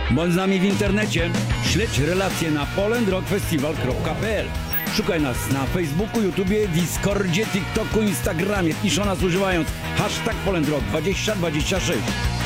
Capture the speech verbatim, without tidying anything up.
Bądź z nami w internecie. Śledź relacje na poland rock festival kropka p l. Szukaj nas na Facebooku, YouTubie, Discordzie, TikToku, Instagramie. Pisz o nas używając hashtag poland rock dwa tysiące dwadzieścia sześć.